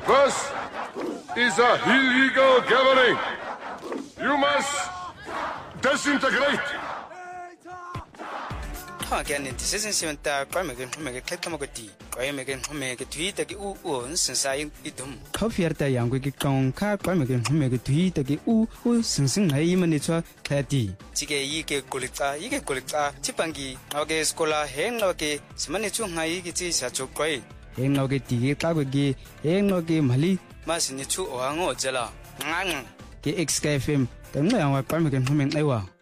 This is a illegal gathering. You must disintegrate. Again, this isn't even the Quamigan Kamagati, Quamigan Homega tweet the U since I eat them. Coffee at the young wicked con car Quamigan Homega tweet the U, since I even it's a 30. Tige Yike Gulita, Yike Gulita, Chipangi, Oge Scola, Henoke, Smanichu Haigiti, such a quay. Henoke Tige Kabagi, Henoke Mali, Masinichu or Ango Jella. Ke XKFM, the Quamigan Homing Ewa.